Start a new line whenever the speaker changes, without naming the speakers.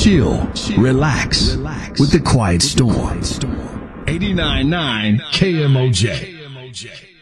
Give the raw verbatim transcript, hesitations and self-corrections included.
Chill, relax with the Quiet Storm.
eighty-nine point nine K M O J.